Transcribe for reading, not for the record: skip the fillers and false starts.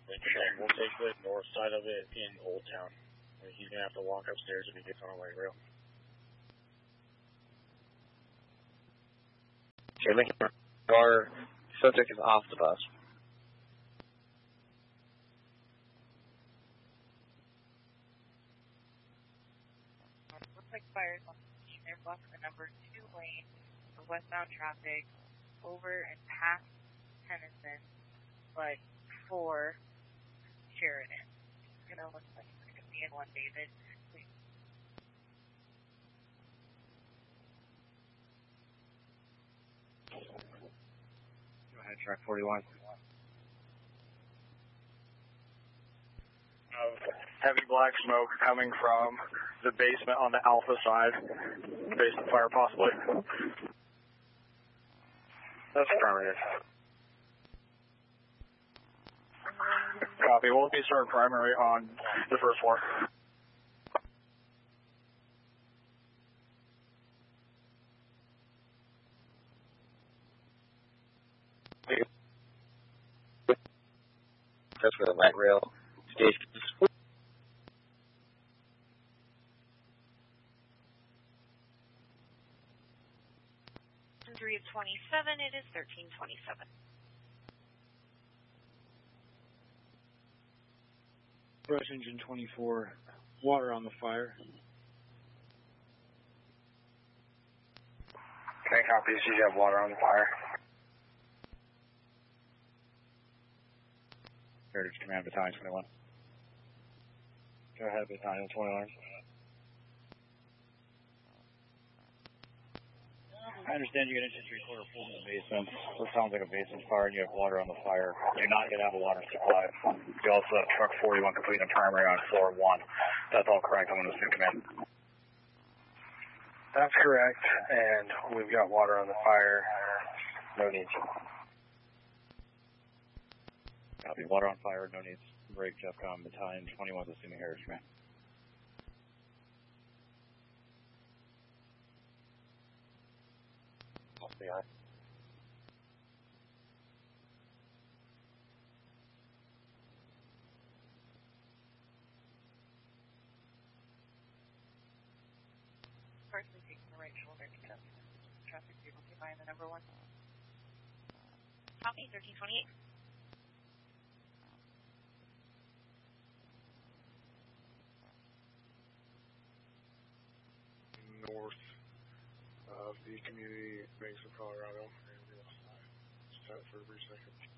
We'll take the north side of it in Old Town. He's going to have to walk upstairs if he gets on a light rail. Okay, Lincoln, our subject is off the bus. Looks like fires on they're blocking the number 2 lane for westbound traffic over and past Tennyson, but for Sheridan. It's going to look like it's going to be in one David. Go ahead, track 41. Heavy black smoke coming from the basement on the Alpha side. Basement fire, possibly. That's affirmative. Copy. We'll be starting primary on the first floor. That's for the light rail station. 3:27. It is 13:27. Brush engine 24. Water on the fire. Okay, copy. You have water on the fire. Heritage Command Battalion 21. Go ahead, Battalion 21. I understand you get into 3/4 full in the basement. So it sounds like a basement fire and you have water on the fire. You're not going to have a water supply. You also have truck 41 completing a primary on floor 1. That's all correct. I'm going to assume command. That's correct, and we've got water on the fire. No needs. Copy. Water on fire, no needs. Break, JEFCOM, Battalion 21 is assuming Heritage Command. FBI. Partially taking the right shoulder to get up. Traffic vehicle by the number 1. Copy, 1328. North of the community banks of Colorado, and we'll set for a brief second.